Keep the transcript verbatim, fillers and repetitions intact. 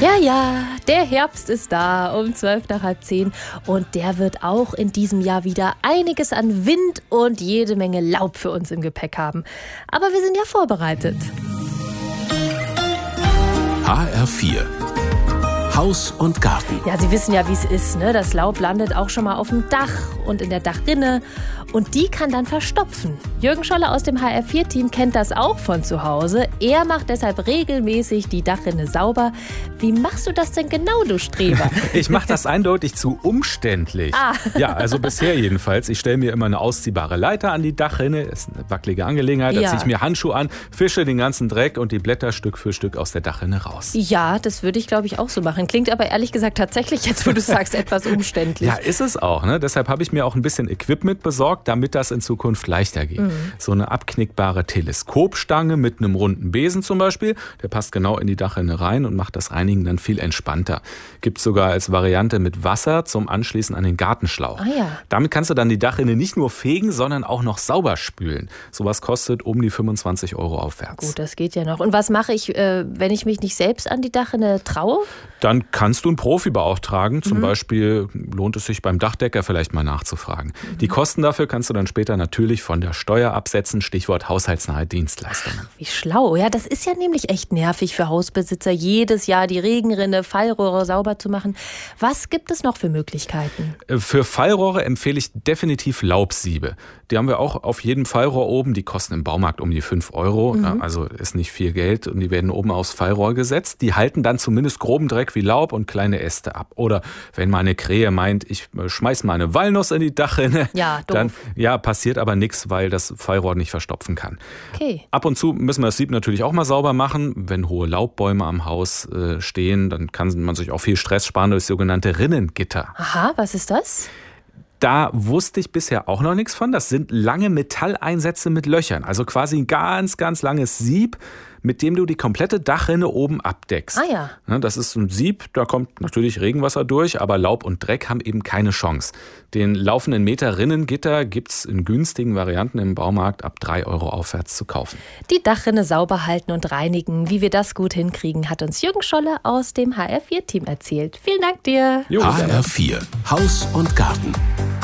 Ja, ja, der Herbst ist da um zwölf nach halb zehn und der wird auch in diesem Jahr wieder einiges an Wind und jede Menge Laub für uns im Gepäck haben. Aber wir sind ja vorbereitet. H R vier Haus und Garten. Ja, Sie wissen ja, wie es ist, ne? Das Laub landet auch schon mal auf dem Dach und in der Dachrinne und die kann dann verstopfen. Jürgen Scholler aus dem H R vier Team kennt das auch von zu Hause. Er macht deshalb regelmäßig die Dachrinne sauber. Wie machst du das denn genau, du Streber? Ich mache das eindeutig zu umständlich. Ah. Ja, also bisher jedenfalls. Ich stelle mir immer eine ausziehbare Leiter an die Dachrinne. Ist eine wackelige Angelegenheit. Da Ja. ziehe ich mir Handschuhe an, fische den ganzen Dreck und die Blätter Stück für Stück aus der Dachrinne raus. Ja, das würde ich, glaube ich, auch so machen. Klingt aber ehrlich gesagt tatsächlich, jetzt wo du sagst, etwas umständlich. Ja, ist es auch. Ne? Deshalb habe ich mir auch ein bisschen Equipment besorgt, damit das in Zukunft leichter geht. Mhm. So eine abknickbare Teleskopstange mit einem runden Besen zum Beispiel. Der passt genau in die Dachrinne rein und macht das Reinigen dann viel entspannter. Gibt es sogar als Variante mit Wasser zum Anschließen an den Gartenschlauch. Ah, ja. Damit kannst du dann die Dachrinne nicht nur fegen, sondern auch noch sauber spülen. Sowas kostet um die fünfundzwanzig Euro aufwärts. Gut, das geht ja noch. Und was mache ich, äh, wenn ich mich nicht selbst an die Dachrinne traue? Dann kannst du einen Profi beauftragen. Zum Mhm. Beispiel lohnt es sich beim Dachdecker vielleicht mal nachzufragen. Mhm. Die Kosten dafür kannst du dann später natürlich von der Steuer absetzen. Stichwort haushaltsnahe Dienstleistungen. Ach, wie schlau. Ja, das ist ja nämlich echt nervig für Hausbesitzer, jedes Jahr die Regenrinne, Fallrohre sauber zu machen. Was gibt es noch für Möglichkeiten? Für Fallrohre empfehle ich definitiv Laubsiebe. Die haben wir auch auf jedem Fallrohr oben. Die kosten im Baumarkt um die fünf Euro. Mhm. Also ist nicht viel Geld. Und die werden oben aufs Fallrohr gesetzt. Die halten dann zumindest groben Dreck wie Laub und kleine Äste ab. Oder wenn mal eine Krähe meint, ich schmeiß mal eine Walnuss in die Dachrinne, Ja, doof. dann ja, passiert aber nichts, weil das Fallrohr nicht verstopfen kann. Okay. Ab und zu müssen wir das Sieb natürlich auch mal sauber machen. Wenn hohe Laubbäume am Haus äh, stehen, dann kann man sich auch viel Stress sparen durch sogenannte Rinnengitter. Aha, was ist das? Da wusste ich bisher auch noch nichts von. Das sind lange Metalleinsätze mit Löchern. Also quasi ein ganz, ganz langes Sieb, mit dem du die komplette Dachrinne oben abdeckst. Ah ja. Das ist ein Sieb, da kommt natürlich Regenwasser durch, aber Laub und Dreck haben eben keine Chance. Den laufenden Meter Rinnengitter gibt's in günstigen Varianten im Baumarkt ab drei Euro aufwärts zu kaufen. Die Dachrinne sauber halten und reinigen. Wie wir das gut hinkriegen, hat uns Jürgen Scholler aus dem H R vier Team erzählt. Vielen Dank dir. Jo, H R vier Haus und Garten.